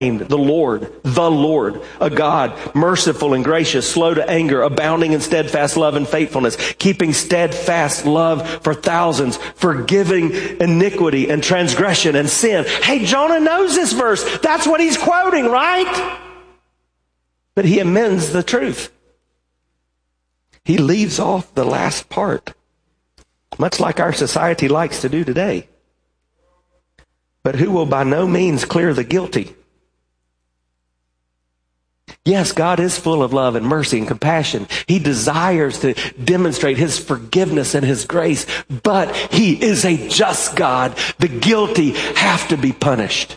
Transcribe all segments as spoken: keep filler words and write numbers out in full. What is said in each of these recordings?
the Lord, the Lord, a God, merciful and gracious, slow to anger, abounding in steadfast love and faithfulness, keeping steadfast love for thousands, forgiving iniquity and transgression and sin. Hey, Jonah knows this verse. That's what he's quoting, right? But he amends the truth. He leaves off the last part, much like our society likes to do today. But who will by no means clear the guilty? Yes, God is full of love and mercy and compassion. He desires to demonstrate his forgiveness and his grace, but he is a just God. The guilty have to be punished.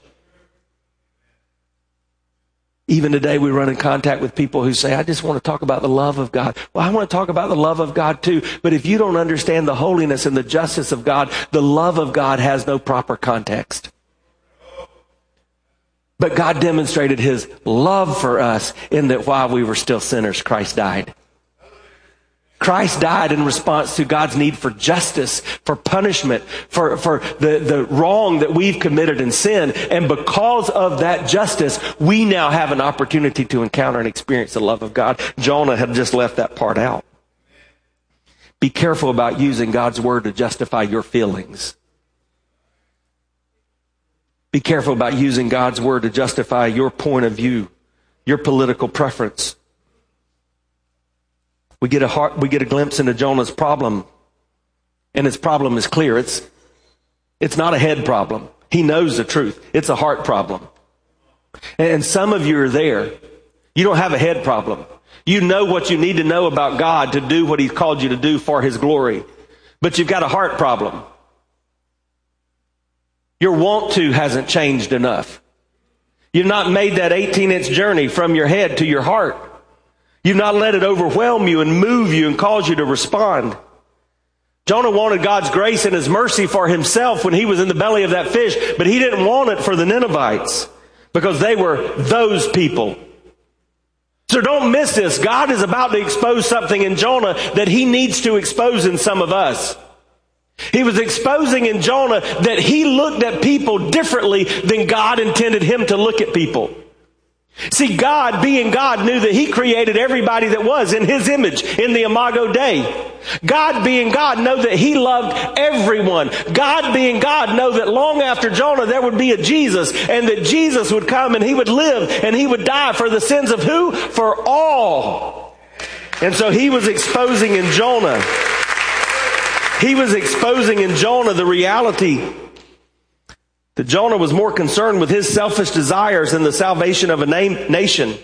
Even today we run in contact with people who say, I just want to talk about the love of God. Well, I want to talk about the love of God too, but if you don't understand the holiness and the justice of God, the love of God has no proper context. But God demonstrated his love for us in that while we were still sinners, Christ died. Christ died in response to God's need for justice, for punishment, for, for the, the wrong that we've committed in sin. And because of that justice, we now have an opportunity to encounter and experience the love of God. Jonah had just left that part out. Be careful about using God's word to justify your feelings. Be careful about using God's word to justify your point of view, your political preference. We get a heart, we get a glimpse into Jonah's problem, and his problem is clear. It's, it's not a head problem. He knows the truth. It's a heart problem. And some of you are there. You don't have a head problem. You know what you need to know about God to do what he's called you to do for his glory. But you've got a heart problem. Your want to hasn't changed enough. You've not made that eighteen inch journey from your head to your heart. You've not let it overwhelm you and move you and cause you to respond. Jonah wanted God's grace and his mercy for himself when he was in the belly of that fish, but he didn't want it for the Ninevites because they were those people. So don't miss this. God is about to expose something in Jonah that he needs to expose in some of us. He was exposing in Jonah that he looked at people differently than God intended him to look at people. See, God, being God, knew that he created everybody that was in his image in the Imago Dei. God, being God, knew that he loved everyone. God, being God, knew that long after Jonah there would be a Jesus, and that Jesus would come and he would live and he would die for the sins of who? For all. And so he was exposing in Jonah. He was exposing in Jonah the reality that Jonah was more concerned with his selfish desires than the salvation of a name, nation.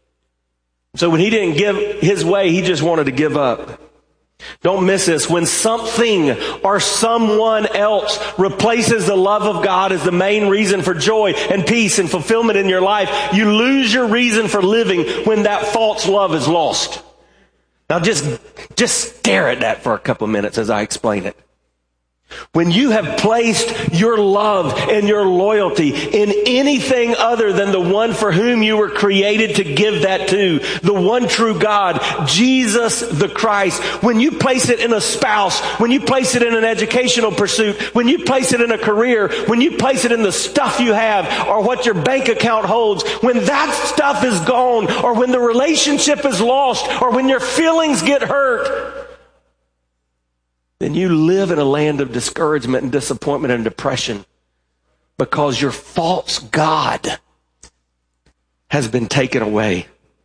So when he didn't give his way, he just wanted to give up. Don't miss this. When something or someone else replaces the love of God as the main reason for joy and peace and fulfillment in your life, you lose your reason for living when that false love is lost. Now just, just stare at that for a couple of minutes as I explain it. When you have placed your love and your loyalty in anything other than the one for whom you were created to give that to, the one true God, Jesus the Christ, when you place it in a spouse, when you place it in an educational pursuit, when you place it in a career, when you place it in the stuff you have or what your bank account holds, when that stuff is gone or when the relationship is lost or when your feelings get hurt, then you live in a land of discouragement and disappointment and depression because your false God has been taken away.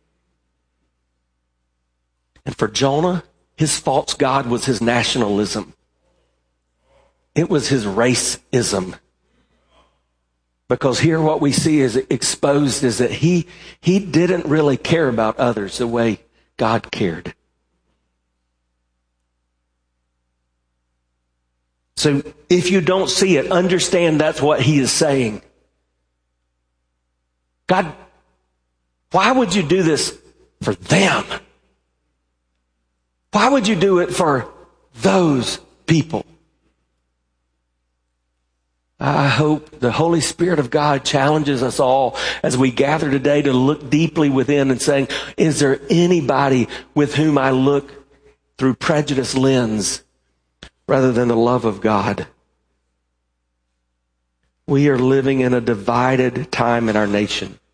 And for Jonah, his false God was his nationalism. It was his racism. Because here what we see is exposed is that he, he didn't really care about others the way God cared. So if you don't see it, understand that's what he is saying. God, why would you do this for them? Why would you do it for those people? I hope the Holy Spirit of God challenges us all as we gather today to look deeply within and saying, is there anybody with whom I look through prejudice lens rather than the love of God? We are living in a divided time in our nation.